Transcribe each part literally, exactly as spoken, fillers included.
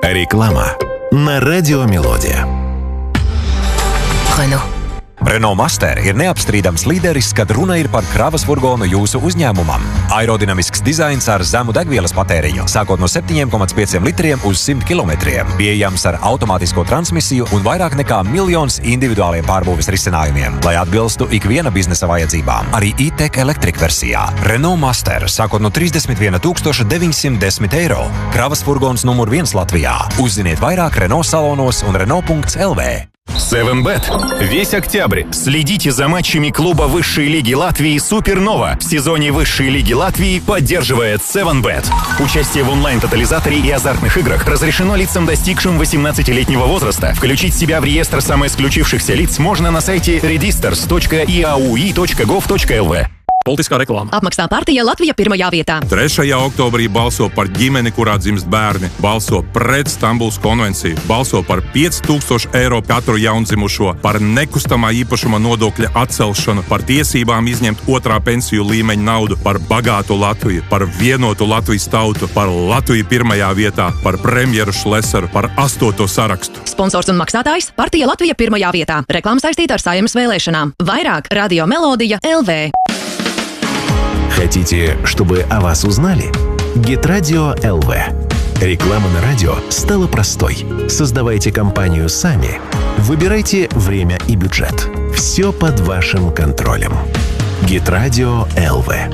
Реклама на Радио Мелодия. Renault. Renault Master ir neapstrīdams līderis, kad runa ir par kravas furgonu jūsu uzņēmumam. Aerodinamisks dizains ar zemu degvielas patēriņu, sākot no septiņiem komats pieciem litriem uz simt kilometriem, pieejams ar automātisko transmisiju un vairāk nekā miljons individuāliem pārbūves risinājumiem, lai atbilstu ikviena biznesa vajadzībām. Arī e-tech elektrika versijā. Renault Master, sākot no trīsdesmit viena tūkstoša deviņsimt desmit eiro. Kravas furgons numur viens Latvijā. Uzziniet vairāk Renault salonos un Renault punkts L V. севен бет. Весь октябрь следите за матчами клуба высшей лиги Латвии «Супернова». В сезоне высшей лиги Латвии поддерживает севен бет. Участие в онлайн-тотализаторе и азартных играх разрешено лицам, достигшим восемнадцатилетнего возраста. Включить себя в реестр самоисключившихся лиц можно на сайте redisters точка и a u i точка gov точка l v. Politiskā reklāma. Apmaksā partija Latvija pirmajā vietā. trešajā oktobrī balso par ģimeni, kurā dzimst bērni. Balso pret Stambulas konvenciju. Balso par pieci tūkstoši eiro katru jaundzimušo. Par nekustamā īpašuma nodokļa atcelšanu. Par tiesībām izņemt otrā pensiju līmeņa naudu. Par bagātu Latviju. Par vienotu Latvijas tautu. Par Latviju pirmajā vietā. Par premjeru Šlesaru. Par astoto sarakstu. Sponsors un maksātājs partija Latvija pirmajā vietā. Reklāma saistīta ar Saeimas vēlēšanām. Vairāk Radio Melodija L V. Хотите, чтобы о вас узнали? Гит-радио эл ви. Реклама на радио стала простой. Создавайте компанию сами. Выбирайте время и бюджет. Все под вашим контролем. Гит-радио эл ви.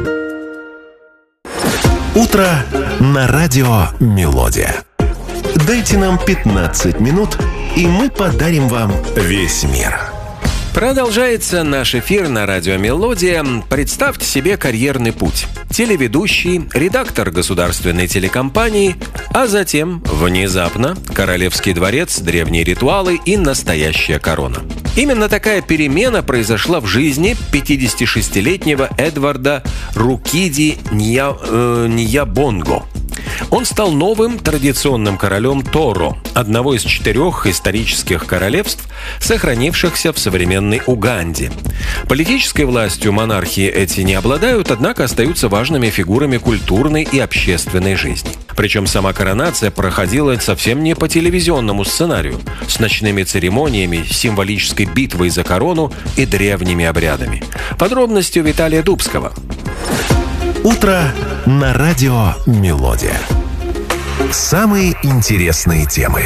Утро на Радио Мелодия. Дайте нам пятнадцать минут, и мы подарим вам весь мир. Продолжается наш эфир на Радио Мелодия. Представьте себе карьерный путь. Телеведущий, редактор государственной телекомпании, а затем, внезапно, королевский дворец, древние ритуалы и настоящая корона. Именно такая перемена произошла в жизни пятидесятишестилетнего Эдварда Рукиди Нья, э, Ньябонго. Он стал новым традиционным королем Торо, одного из четырех исторических королевств, сохранившихся в современной Уганде. Политической властью монархии эти не обладают, однако остаются важными фигурами культурной и общественной жизни. Причем сама коронация проходила совсем не по телевизионному сценарию, с ночными церемониями, символической битвой за корону и древними обрядами. Подробности у Виталия Дубского. Утро на Радио Мелодия. Самые интересные темы.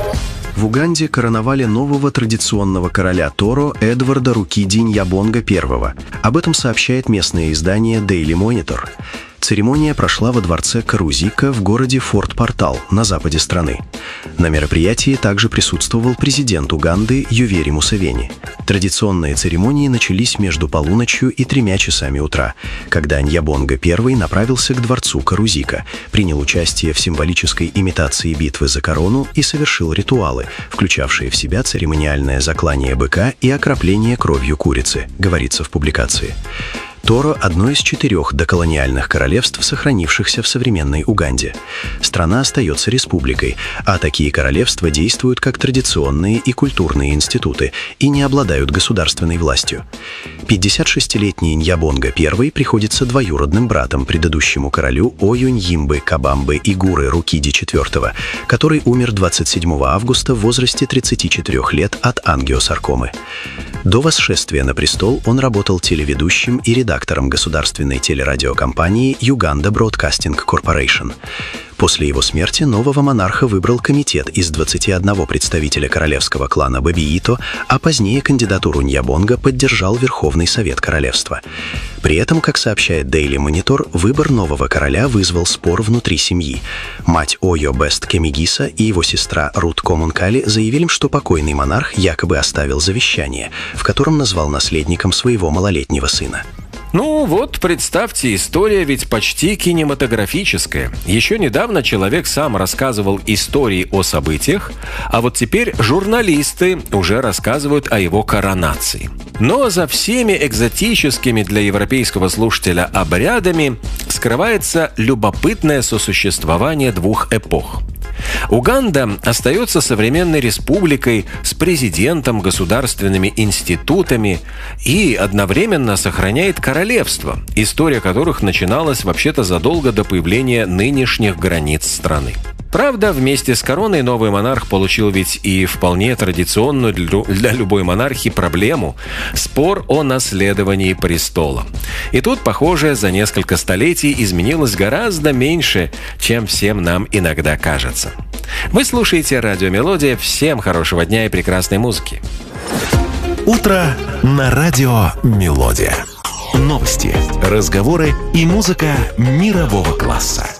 В Уганде короновали нового традиционного короля Торо Эдварда Рукиди Ньябонго I. Об этом сообщает местное издание Daily Monitor. Церемония прошла во дворце Карузика в городе Форт-Портал на западе страны. На мероприятии также присутствовал президент Уганды Ювери Мусевени. Традиционные церемонии начались между полуночью и тремя часами утра, когда Ньябонго I направился к дворцу Карузика, принял участие в символической имитации битвы за корону и совершил ритуалы, включавшие в себя церемониальное заклание быка и окропление кровью курицы, говорится в публикации. Торо – одно из четырех доколониальных королевств, сохранившихся в современной Уганде. Страна остается республикой, а такие королевства действуют как традиционные и культурные институты и не обладают государственной властью. пятидесятишестилетний Ньябонго I приходится двоюродным братом предыдущему королю Оюньимбы Кабамбы Игуры Рукиди четвёртого, который умер двадцать седьмого августа в возрасте тридцати четырёх лет от ангиосаркомы. До восшествия на престол он работал телеведущим и редактором государственной телерадиокомпании Uganda Broadcasting Corporation. После его смерти нового монарха выбрал комитет из двадцати одного представителя королевского клана Бабиито, а позднее кандидатуру Ньябонго поддержал Верховный Совет Королевства. При этом, как сообщает Daily Monitor, выбор нового короля вызвал спор внутри семьи. Мать Ойо Бест Кемигиса и его сестра Рут Комункали заявили, что покойный монарх якобы оставил завещание, в котором назвал наследником своего малолетнего сына. Ну вот, представьте, история ведь почти кинематографическая. Еще недавно человек сам рассказывал истории о событиях, а вот теперь журналисты уже рассказывают о его коронации. Но за всеми экзотическими для европейского слушателя обрядами скрывается любопытное сосуществование двух эпох. Уганда остается современной республикой с президентом, государственными институтами и одновременно сохраняет королевство, история которых начиналась вообще-то задолго до появления нынешних границ страны. Правда, вместе с короной новый монарх получил ведь и вполне традиционную для любой монархии проблему – спор о наследовании престола. И тут, похоже, за несколько столетий изменилось гораздо меньше, чем всем нам иногда кажется. Вы слушаете «Радио Мелодия». Всем хорошего дня и прекрасной музыки. Утро на радио «Мелодия». Новости, разговоры и музыка мирового класса.